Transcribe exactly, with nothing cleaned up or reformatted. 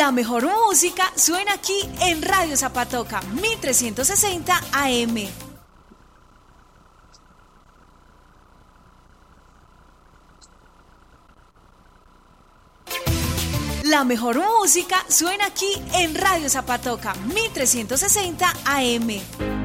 La mejor música suena aquí en Radio Zapatoca, mil trescientos sesenta A M. La mejor música suena aquí en Radio Zapatoca, mil trescientos sesenta A M.